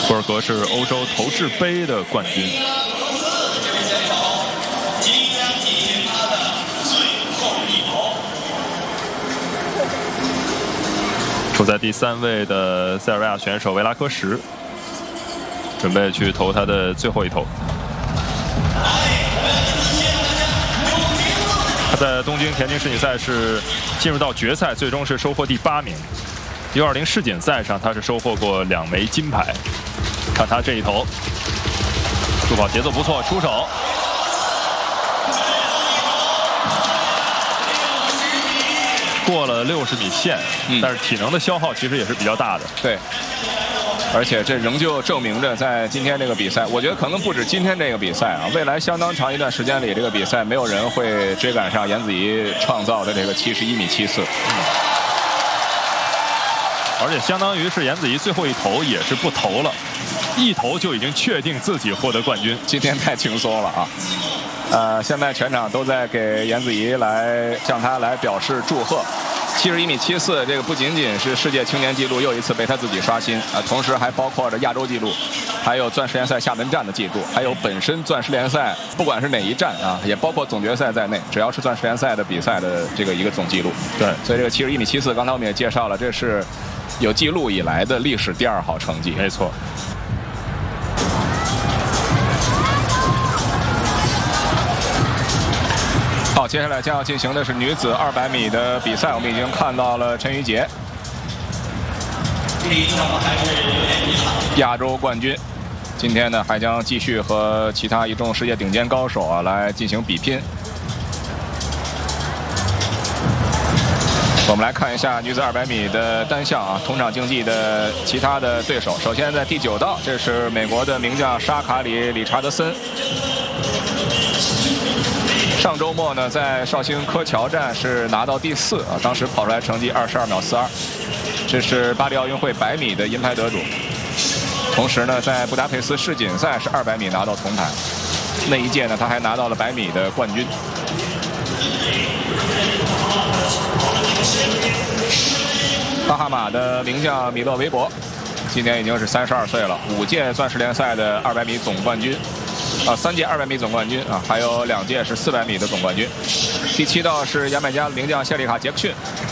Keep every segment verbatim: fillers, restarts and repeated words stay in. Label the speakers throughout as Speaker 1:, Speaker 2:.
Speaker 1: 博尔格是欧洲投掷杯的冠军。处在第三位的塞尔维亚选手维拉科什，准备去投他的最后一投。他在东京田径世锦赛是进入到决赛，最终是收获第八名。U 二零世锦赛上，他是收获过两枚金牌。看他这一投，助跑节奏不错，出手。 过了六十米线，嗯、但是体能的消耗其实也是比较大的。
Speaker 2: 对，而且这仍旧证明着，在今天这个比赛，我觉得可能不止今天这个比赛啊，未来相当长一段时间里，这个比赛没有人会追赶上颜子怡创造的这个七十一米七四。嗯、
Speaker 1: 而且相当于是颜子怡最后一投也是不投了，一投就已经确定自己获得冠军。
Speaker 2: 今天太轻松了啊！ 呃，现在全场都在给颜子怡来向她来表示祝贺。七十一米七四，这个不仅仅是世界青年纪录又一次被她自己刷新啊，同时还包括着亚洲纪录，还有钻石联赛厦门站的记录，还有本身钻石联赛不管是哪一站啊，也包括总决赛在内，只要是钻石联赛的比赛的这个一个总纪录。
Speaker 1: 对，
Speaker 2: 所以这个七十一米七四，刚才我们也介绍了，这是有记录以来的历史第二好成绩。
Speaker 1: 没错。
Speaker 2: 好，接下来将要进行的是女子二百米的比赛。我们已经看到了陈雨洁，亚洲冠军。今天呢，还将继续和其他一众世界顶尖高手啊来进行比拼。我们来看一下女子二百米的单项啊，同场竞技的其他的对手。首先在第九道，这是美国的名将沙卡里·理查德森。 上周末呢，在绍兴柯桥站是拿到第四啊，当时跑出来成绩二十二秒四二，这是巴黎奥运会百米的银牌得主。同时呢，在布达佩斯世锦赛是二百米拿到铜牌，那一届呢，他还拿到了百米的冠军。巴哈马的名将米勒维伯，今年已经是三十二岁了，五届钻石联赛的二百米总冠军。 啊，三届二百米总冠军啊，还有两届是四百米的总冠军。第七道是牙买加名将谢里卡·杰克逊，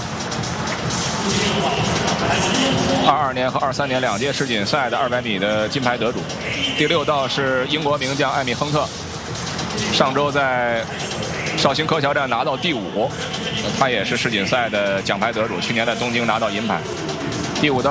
Speaker 2: 二二年和二三年两届世锦赛的二百米的金牌得主。第六道是英国名将艾米·亨特，上周在绍兴柯桥站拿到第五，他也是世锦赛的奖牌得主，去年在东京拿到银牌。第五道。